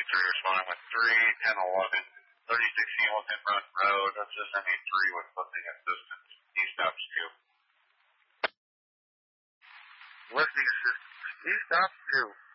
responding with 3, 10, 11, 36 Hamilton Run Road. That's just any 3 with lifting assistance. He stops 2. Lifting assistance. He stops 2.